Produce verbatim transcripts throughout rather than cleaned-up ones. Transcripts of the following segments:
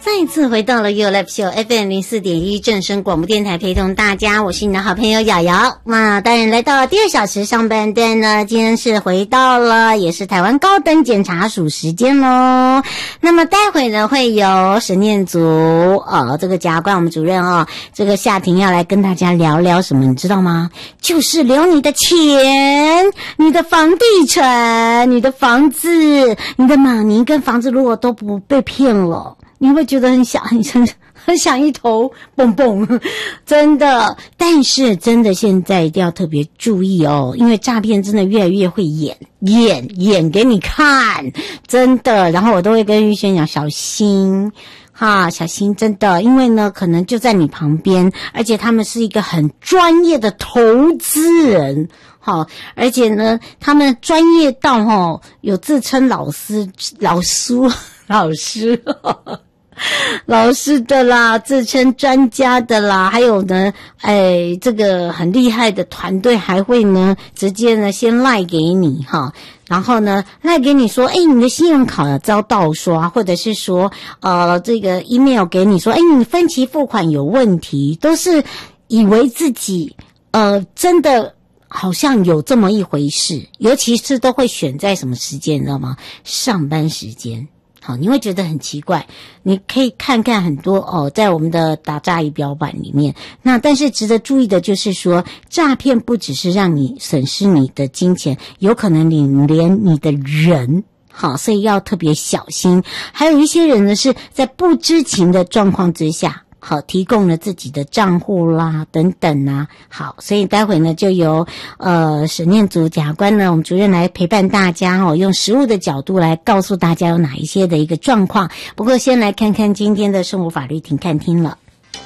再一次回到了 You Live Show F M 零四点一正声广播电台，陪同大家，我是你的好朋友瑶瑶。那当然来到了第二小时上半段呢，今天是回到了也是台湾高等检察署时间咯。那么待会呢会有沈念祖呃这个检察官我们主任哦，这个夏婷要来跟大家聊聊什么，你知道吗？就是聊你的钱，你的房地产，你的房子，你的马尼跟房子如果都不被骗了，你会觉得很想很想很想一头蹦蹦，真的。但是真的现在一定要特别注意哦，因为诈骗真的越来越会演演演给你看，真的。然后我都会跟玉轩讲小心哈，小心，真的，因为呢可能就在你旁边，而且他们是一个很专业的投资人。好，而且呢他们专业到齁有自称老师老叔老师老师的啦，自称专家的啦，还有呢哎这个很厉害的团队还会呢直接呢先赖给你哈，然后呢赖给你说哎你的信用卡遭盗刷，或者是说呃这个 email 给你说哎你分期付款有问题，都是以为自己呃真的好像有这么一回事，尤其是都会选在什么时间你知道吗？上班时间。好，你会觉得很奇怪，你可以看看很多哦，在我们的打诈仪表板里面。那但是值得注意的就是说，诈骗不只是让你损失你的金钱，有可能你连你的人，好，所以要特别小心。还有一些人呢是在不知情的状况之下，好，提供了自己的账户啦等等啊。好，所以待会呢就由呃沈念祖检察官呢我们主任来陪伴大家哦，用实务的角度来告诉大家有哪一些的一个状况。不过先来看看今天的生活法律庭看厅了。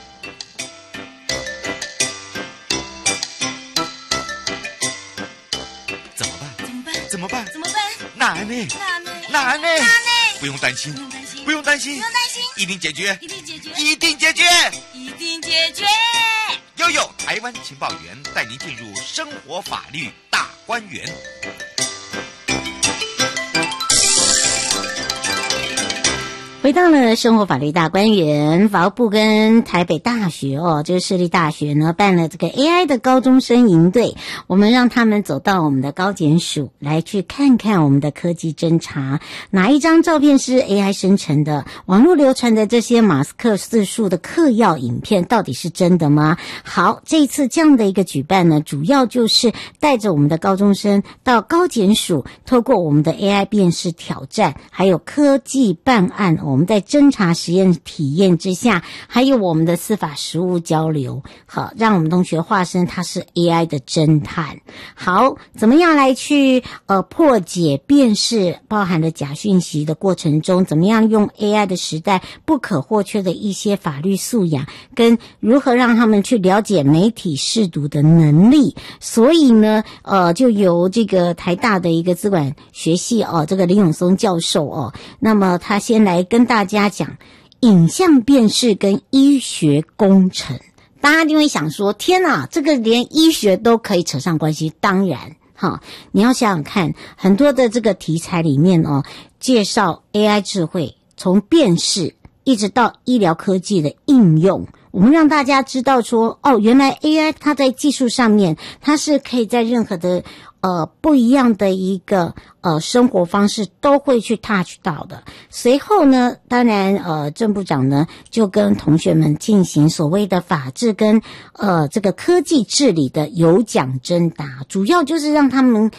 怎么办？ 怎么办？ 怎么办？ 怎么办？ 难呢？ 难呢？ 难呢？ 难呢？ 不用担心， 不用担心， 不用担心， 不用担心， 一定解决， 一定解决， 一定解决， 一定解决。 悠悠台湾情报员带您进入生活法律大观园。 回到了生活法律大观园，法务部跟台北大学哦，这个市立大学呢办了这个 A I 的高中生营队，我们让他们走到我们的高检署来去看看我们的科技侦查，哪一张照片是 A I 生成的，网络流传的这些马斯克自述的嗑药影片到底是真的吗？好，这一次这样的一个举办呢，主要就是带着我们的高中生到高检署，透过我们的 A I 辨识挑战，还有科技办案，我们在侦查实验体验之下，还有我们的司法实务交流，好，让我们同学化身他是 A I 的侦探。好，怎么样来去呃破解辨识包含了假讯息的过程中，怎么样用 A I 的时代不可或缺的一些法律素养，跟如何让他们去了解媒体识读的能力。所以呢呃就由这个台大的一个资管学系哦，这个林永松教授哦，那么他先来跟大家讲影像辨识跟医学工程。大家一定会想说，天哪，这个连医学都可以扯上关系。当然哈，你要想想看，很多的这个题材里面哦，介绍 A I 智慧，从辨识一直到医疗科技的应用，我们让大家知道说，哦，原来 A I 它在技术上面，它是可以在任何的呃不一样的一个呃生活方式都会去 touch 到的。随后呢，当然呃郑部长呢就跟同学们进行所谓的法治跟呃这个科技治理的有奖征答，主要就是让他们